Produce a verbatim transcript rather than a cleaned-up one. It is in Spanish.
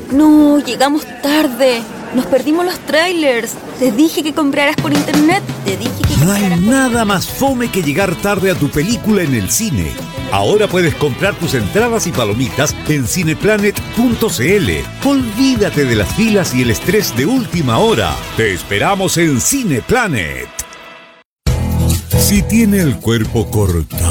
No, llegamos tarde. Nos perdimos los trailers. Te dije que compraras por internet. Te dije que No hay compraras por nada más fome que llegar tarde a tu película en el cine. Ahora puedes comprar tus entradas y palomitas en cineplanet punto cl. Olvídate de las filas y el estrés de última hora. Te esperamos en Cineplanet. Si tiene el cuerpo cortado